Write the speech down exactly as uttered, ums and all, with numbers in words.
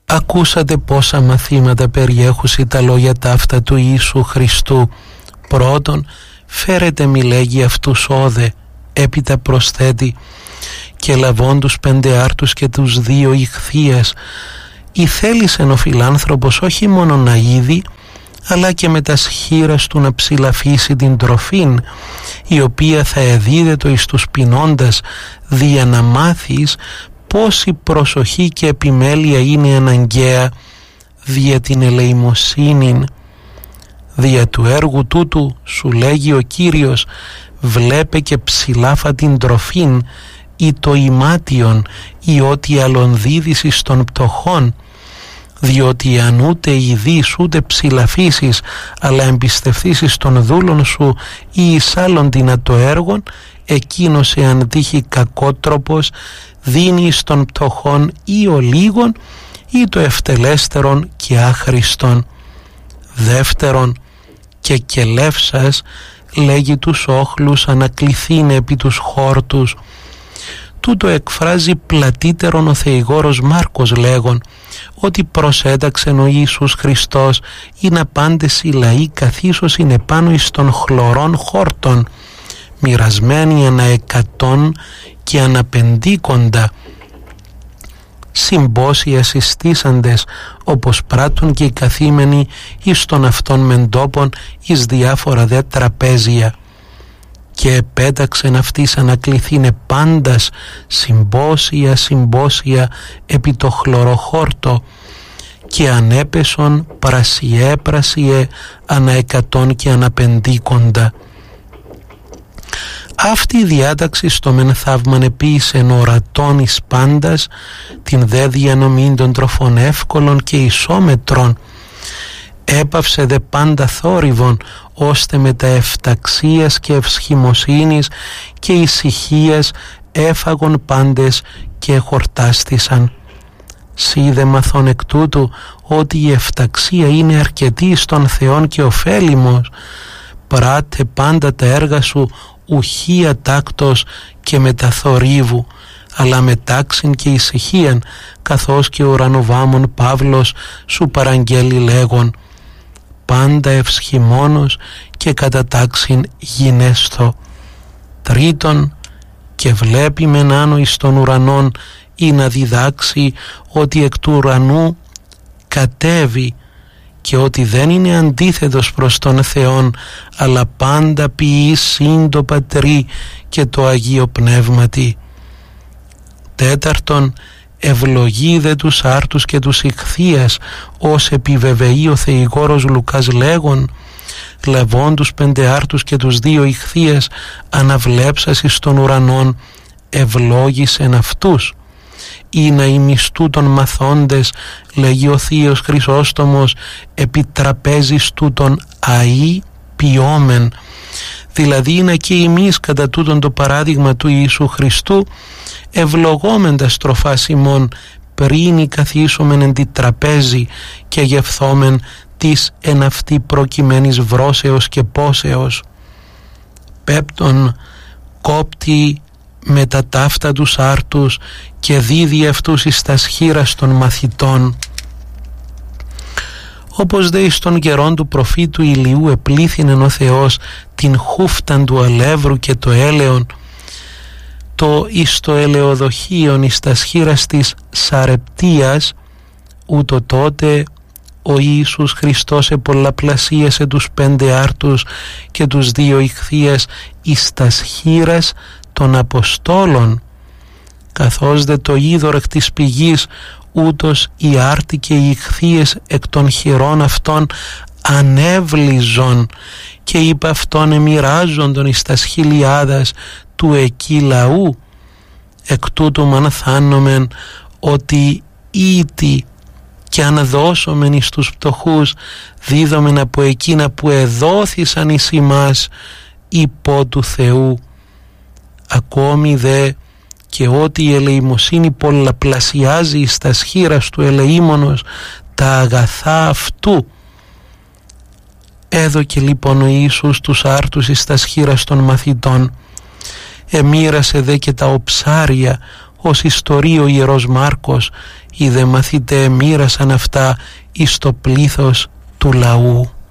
Ακούσατε πόσα μαθήματα περιέχουσι τα λόγια ταύτα του Ιησού Χριστού. Πρώτον, φέρετε μη λέγει αυτούς όδε, έπειτα προσθέτει, και λαβών τους πέντε άρτους και τους δύο ιχθείας, ή θέλησεν ο φιλάνθρωπος όχι μόνο να είδει, αλλά και με τα σχήρας του να ψηλαφίσει την τροφήν, η οποία θα εδίδετο εις τους πεινώντας, δια να μάθεις πόση προσοχή και επιμέλεια είναι αναγκαία δια την ελεημοσύνην. Δια του έργου τούτου σου λέγει ο Κύριος, βλέπε και ψηλάφα την τροφήν ή το ημάτιον ή ό,τι άλλον δίδεις εις των πτωχών, διότι αν ούτε ειδείς ούτε ψηλαφίσεις, αλλά εμπιστευθείς των δούλων σου ή εις άλλον δυνατό έργον, εκείνος εάν τύχει κακότροπος δίνει εις των πτωχών ή ο λίγον ή το ευτελέστερον και άχρηστον. Δεύτερον, και κελεύσας λέγει τους όχλους ανακληθήνε επί τους χόρτους. Τούτο εκφράζει πλατύτερον ο Θεηγόρος Μάρκος λέγον, ότι προσέταξεν ο Ιησούς Χριστός ή να πάντες οι λαοί καθίσως είναι πάνω εις των χλωρών χόρτων, μοιρασμένοι ανά εκατόν και αναπεντήκοντα, συμπόσια συστήσαντες, όπως πράττουν και οι καθήμενοι εις των αυτών μεντόπων εις διάφορα δε τραπέζια. Και επέταξεν αυτής ανακληθήνε πάντας συμπόσια συμπόσια επί το χλωροχόρτο, και ανέπεσον πρασιέ πρασιέ ανά εκατόν και αναπεντήκοντα. Αυτή η διάταξη στο μεν θαύμαν επίησεν ορατών εις πάντας, την δε διανομήν των τροφών εύκολων και ισόμετρων, έπαυσε δε πάντα θόρυβον, ώστε με τα εφταξίας και ευσχημοσύνης και ησυχίας έφαγον πάντες και χορτάστησαν. Σύ δε μαθών εκ τούτου ότι η εφταξία είναι αρκετή στον Θεόν και ωφέλιμος, πράτε πάντα τα έργα σου ουχή ατάκτος και μεταθορύβου, αλλά με τάξιν και ησυχίαν, καθώς και ο ουρανοβάμων Παύλος σου παραγγέλει λέγον, πάντα ευσχημόνος και κατά τάξιν γινέσθω. Τρίτον, και βλέπει μεν άνω εις των ουρανών ή να διδάξει ότι εκ του ουρανού κατέβει και ότι δεν είναι αντίθετος προς τον Θεόν, αλλά πάντα ποιεί σύν το Πατρί και το Αγίο Πνεύματι. Τέταρτον, ευλογεί δε τους άρτους και τους ιχθείας, ως επιβεβαιεί ο Θεηγόρος Λουκάς λέγον, λαβών τους πέντε άρτους και τους δύο ιχθείας αναβλέψας εις των ουρανών, ευλόγησεν αυτούς. Ή να ημιστού των μαθόντες, λέγει ο Θείος Χρυσόστομος, επί τραπέζης τούτων αΐ ποιόμεν. Δηλαδή είναι και εμείς κατά τούτον το παράδειγμα του Ιησού Χριστού, ευλογόμεν τα στροφάς ημών πριν καθίσομεν εν τη τραπέζη και γευθόμεν της εν αυτή προκειμένης βρώσεως και πόσεως. Πέπτον, κόπτει με τα ταύτα τους άρτους και δίδει αυτούς εις τα σχήρας των μαθητών. Όπως δε εις των καιρών του προφήτου Ηλιού επλήθυνεν ο Θεός την χούφταν του αλεύρου και το έλεον, το εις το ελαιοδοχείον εις τα σχήρας της Σαρεπτίας, ούτω τότε ο Ιησούς Χριστός επολαπλασίασε τους πέντε άρτους και τους δύο ιχθείας εις τα σχήρας των Αποστόλων, καθώς δε το είδωρ εκ της πηγής, ούτως οι άρτοι και οι ιχθείες εκ των χειρών αυτών ανέβλιζον, και είπα αυτόν εμοιράζοντον εις τα χιλιάδας του εκεί λαού. Εκ τούτου μανθάνομεν ότι ήτι και αν δώσομεν εις τους πτωχούς, δίδομεν από εκείνα που εδόθησαν εις ημάς υπό του Θεού. Ακόμη δε και ότι η ελεημοσύνη πολλαπλασιάζει εις τα σχήρας του ελεήμονος τα αγαθά αυτού. Έδωκε λοιπόν ο Ιησούς τους άρτους εις τα σχήρας των μαθητών. Εμοίρασε δε και τα οψάρια, ως ιστορεί ο Ιερός Μάρκος, Οι δε μαθηταί μοίρασαν αυτά εις το πλήθος του λαού.